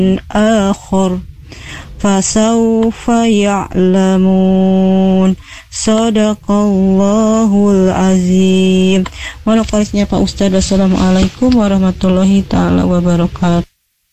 آخر فسوف يعلمون. Sadaqallahul azim. Mohon koreksinya Pak Ustadz. Wassalamualaikum warahmatullahi taala wabarakatuh.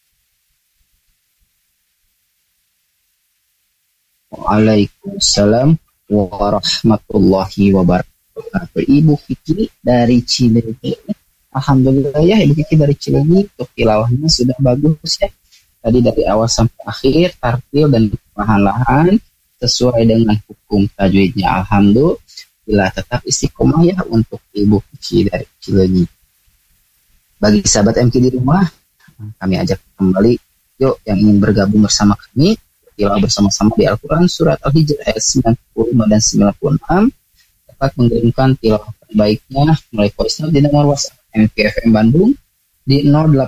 Waalaikumsalam warahmatullahi wabarakatuh. Ibu Kiki dari Cileunyi. Alhamdulillah ya, Ibu Kiki dari Cileunyi, untuk tilawahnya sudah bagus ya. Tadi dari awal sampai akhir tartil dan perlahan-lahan sesuai dengan hukum tajwidnya. Alhamdulillah, tetap istiqomah ya untuk Ibu Kiki dari Cileunyi. Bagi sahabat MK di rumah, kami ajak kembali, yuk yang ingin bergabung bersama kami tilawah bersama-sama di Al-Quran surat Al-Hijr ayat 95 dan 96, dapat mengirimkan tilawah terbaiknya melalui voice note di nomor WhatsApp MKFM Bandung di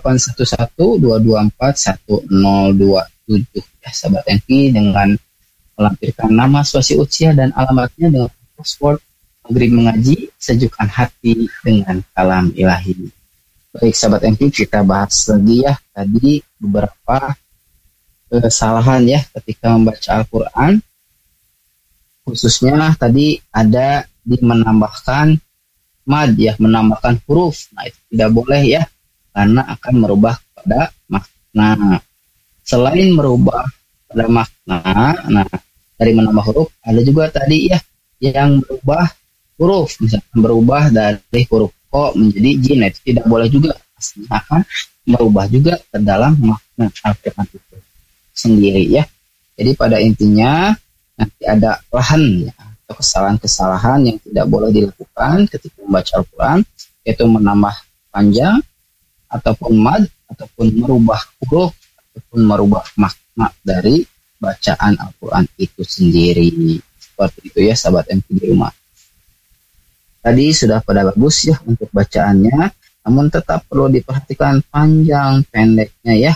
0811-224-1027 ya sahabat MK, dengan melampirkan nama, spasi usia dan alamatnya dengan password Maghrib Mengaji, sejukkan hati dengan kalam ilahi. Baik sahabat MK, kita bahas lagi ya tadi beberapa kesalahan ya ketika membaca Al-Quran, khususnya tadi ada di menambahkan mad ya, menambahkan huruf. Nah itu tidak boleh ya, karena akan merubah pada makna. Selain merubah pada makna, nah dari menambah huruf ada juga tadi ya yang berubah huruf, misalkan berubah dari huruf ko menjadi jim, itu tidak boleh juga, pastinya akan merubah juga ke dalam makna Al-Quran itu sendiri ya. Jadi pada intinya nanti ada lahan ya, atau kesalahan-kesalahan yang tidak boleh dilakukan ketika membaca Al-Quran, yaitu menambah panjang ataupun mad, ataupun merubah huruf, ataupun merubah makna dari bacaan Al-Quran itu sendiri. Seperti itu ya sahabat MK di rumah. Tadi sudah pada bagus ya untuk bacaannya, namun tetap perlu diperhatikan panjang pendeknya ya.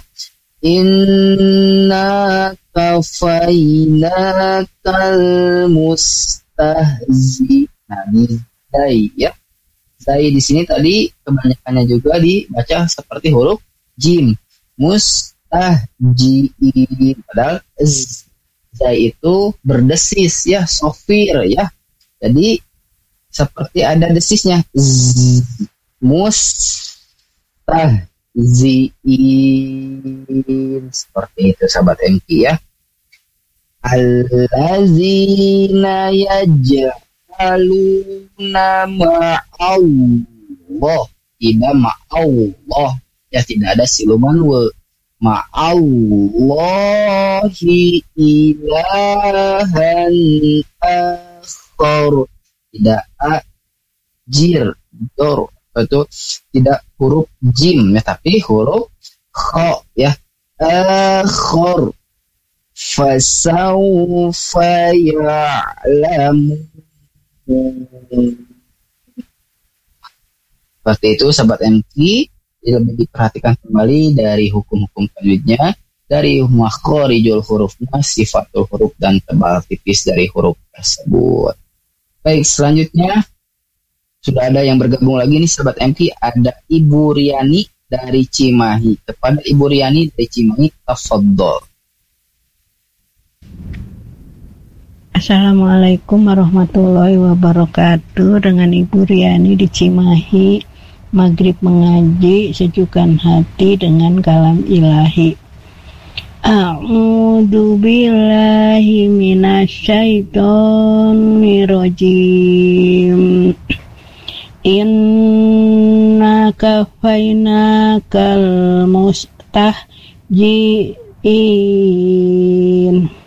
Inna kafainakal mustahzi. Nah, di zai ya. Zai di sini tadi kebanyakannya juga dibaca seperti huruf jim. Mustahjiin, padahal zai itu berdesis ya, sofir ya. Jadi seperti ada desisnya. Mustahziin, seperti itu sahabat MK ya. Allazina yaj'aluna ma'allah, tidak ma'allah ya, tidak ada siluman wa, ma'allahi ilahan akhar, tidak ajir dor, itu tidak huruf jim ya, tapi huruf kha ya, akhar, fasawfa ya'lamun. Seperti itu sahabat MK, lebih diperhatikan kembali dari hukum-hukum tajwidnya, dari makharijul hurufnya, sifatul huruf dan tebal tipis dari huruf tersebut. Baik, selanjutnya sudah ada yang bergabung lagi nih sahabat MK, ada Ibu Riani dari Cimahi. Kepada Ibu Riani dari Cimahi, tafadhol. Assalamualaikum warahmatullahi wabarakatuh. Dengan Ibu Riani di Cimahi, Maghrib Mengaji, sejukkan hati dengan kalam ilahi. A'udzu billahi minasyaitonir rajim. Inna kafainakal mustahjiin.